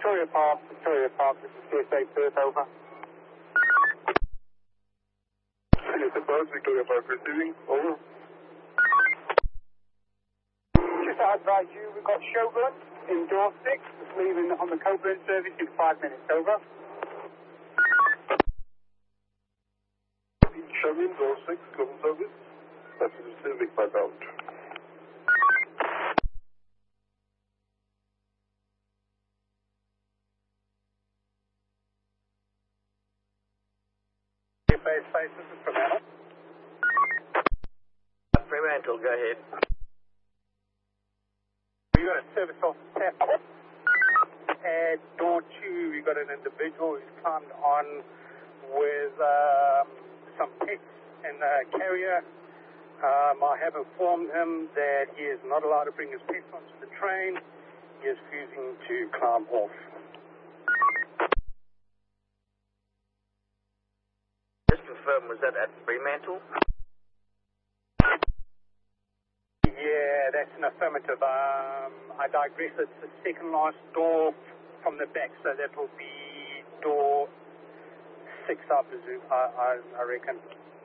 Victoria Park, this is CSA Perth, over. CSA Perth, Victoria Park receiving, over. Just to advise you, we've got Shogun in door 6, leaving on the Coburn service in 5 minutes, over. Shogun, door 6, Coburn service. That's receiving back out. Space, this is Fremantle. Fremantle, go ahead. We got a service off tap. At door 2, we got an individual who's climbed on with some pets in the carrier. I have informed him that he is not allowed to bring his pets onto the train. He is refusing to climb off. Was that at Fremantle? Yeah, that's an affirmative. I digress. It's the second last door from the back, so that will be door 6, I presume. I reckon.